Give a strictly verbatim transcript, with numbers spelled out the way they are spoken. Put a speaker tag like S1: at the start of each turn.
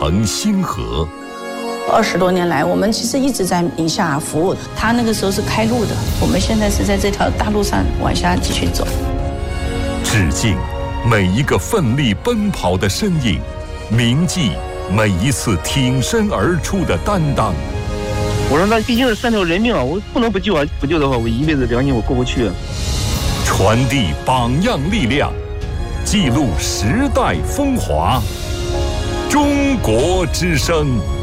S1: 程星河。
S2: 二十多年来，我们其实一直在宁夏服务。他那个时候是开路的，我们现在是在这条大路上往下继续走。
S1: 致敬每一个奋力奔跑的身影，铭记每一次挺身而出的担当。
S3: 我说那毕竟是三条人命啊，我不能不救啊！不救的话，我一辈子良心我过不去啊。
S1: 传递榜样力量，记录时代风华。中国之声。